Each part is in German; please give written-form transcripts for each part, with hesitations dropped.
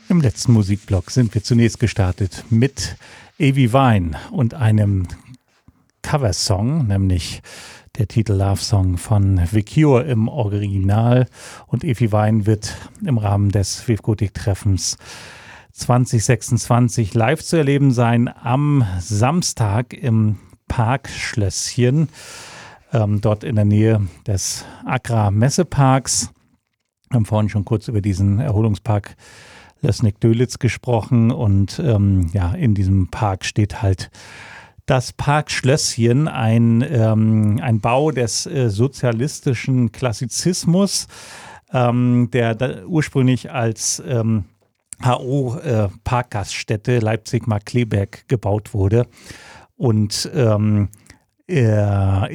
Im letzten Musikblock sind wir zunächst gestartet mit Evie Vine und einem Coversong, nämlich der Titel Love Song von The Cure im Original. Und Evie Vine wird im Rahmen des Vivgotik-Treffens 2026 live zu erleben sein am Samstag im Parkschlösschen, dort in der Nähe des Agra-Messeparks. Wir haben vorhin schon kurz über diesen Erholungspark Lesnik-Dölitz gesprochen und in diesem Park steht halt das Parkschlösschen, ein Bau des sozialistischen Klassizismus, der ursprünglich als HO-Parkgaststätte Leipzig-Markkleeberg gebaut wurde und im Jahr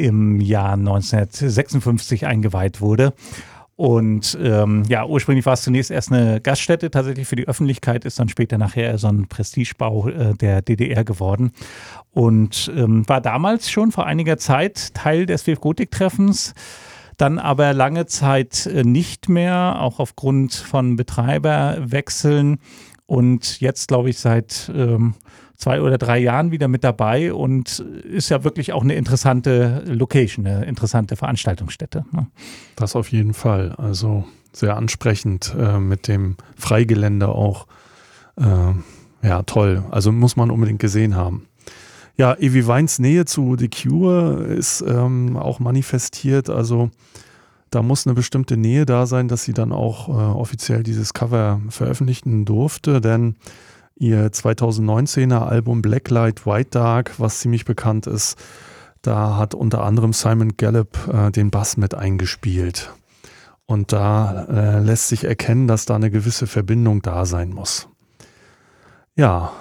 1956 eingeweiht wurde. Und ursprünglich war es zunächst erst eine Gaststätte, tatsächlich für die Öffentlichkeit, ist dann später nachher so ein Prestigebau der DDR geworden und war damals schon vor einiger Zeit Teil des Vivgotik-Treffens, dann aber lange Zeit nicht mehr, auch aufgrund von Betreiberwechseln und jetzt, glaube ich, seit 2 oder 3 Jahren wieder mit dabei und ist ja wirklich auch eine interessante Location, eine interessante Veranstaltungsstätte. Ne? Das auf jeden Fall. Also sehr ansprechend mit dem Freigelände auch. Toll. Also muss man unbedingt gesehen haben. Ja, Evie Vines Nähe zu The Cure ist auch manifestiert. Also da muss eine bestimmte Nähe da sein, dass sie dann auch offiziell dieses Cover veröffentlichen durfte, denn ihr 2019er Album Blacklight White Dark, was ziemlich bekannt ist, da hat unter anderem Simon Gallup den Bass mit eingespielt. Und da lässt sich erkennen, dass da eine gewisse Verbindung da sein muss. Ja,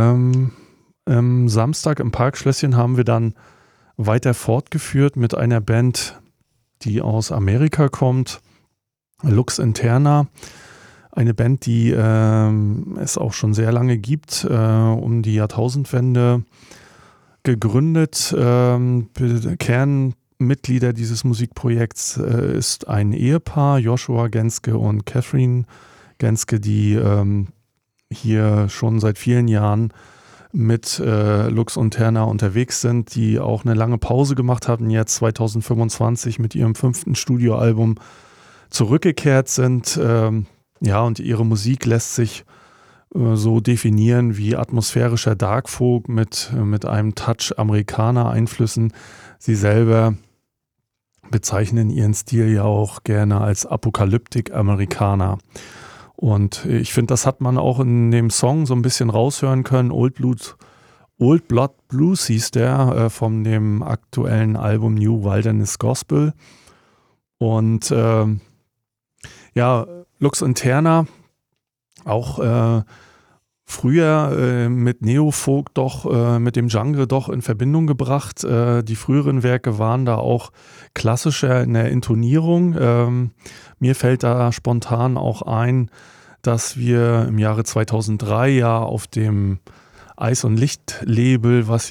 Samstag im Parkschlösschen haben wir dann weiter fortgeführt mit einer Band, die aus Amerika kommt, Lux Interna. Eine Band, die es auch schon sehr lange gibt, um die Jahrtausendwende gegründet. Kernmitglieder dieses Musikprojekts ist ein Ehepaar, Joshua Genske und Catherine Genske, die hier schon seit vielen Jahren mit Lux Interna unterwegs sind, die auch eine lange Pause gemacht hatten, jetzt 2025 mit ihrem 5. Studioalbum zurückgekehrt sind. Und ihre Musik lässt sich so definieren wie atmosphärischer Dark Folk mit einem Touch Amerikaner-Einflüssen. Sie selber bezeichnen ihren Stil ja auch gerne als Apokalyptik-Amerikaner. Und ich finde, das hat man auch in dem Song so ein bisschen raushören können. Old Blood Blues hieß der von dem aktuellen Album New Wilderness Gospel. Und Lux Interna, auch früher mit Neofolk mit dem Genre doch in Verbindung gebracht. Die früheren Werke waren da auch klassischer in der Intonierung. Mir fällt da spontan auch ein, dass wir im Jahre 2003 ja auf dem Eis- und Licht-Label, was